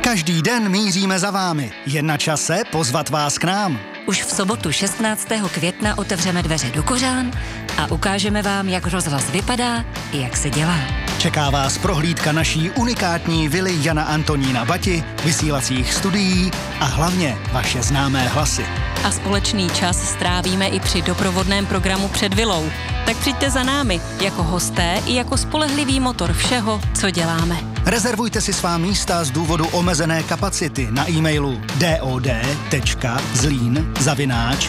Každý den míříme za vámi. Je na čase pozvat vás k nám. Už v sobotu 16. května otevřeme dveře do Kořán a ukážeme vám, jak rozhlas vypadá i jak se dělá. Čeká vás prohlídka naší unikátní vily Jana Antonína Bati, vysílacích studií a hlavně vaše známé hlasy. A společný čas strávíme i při doprovodném programu Před vilou. Tak přijďte za námi, jako hosté i jako spolehlivý motor všeho, co děláme. Rezervujte si svá místa z důvodu omezené kapacity na e-mailu dod.zlin@radio